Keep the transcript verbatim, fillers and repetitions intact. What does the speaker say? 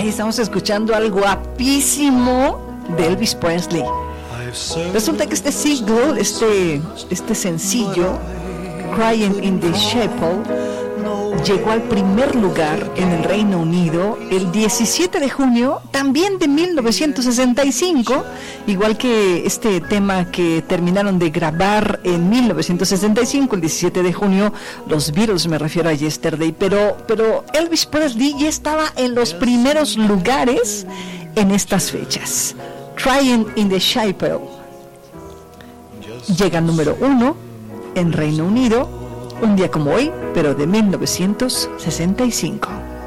Aquí estamos escuchando al guapísimo de Elvis Presley. Resulta que este single, este, este sencillo, Crying in the Chapel, llegó al primer lugar en el Reino Unido el diecisiete de junio, también de mil novecientos sesenta y cinco, igual que este tema que terminaron de grabar en mil novecientos sesenta y cinco, el diecisiete de junio, los Beatles, me refiero a Yesterday, pero, pero Elvis Presley ya estaba en los primeros lugares en estas fechas. Crying in the Chapel llega al número uno en Reino Unido, un día como hoy, pero de mil novecientos sesenta y cinco.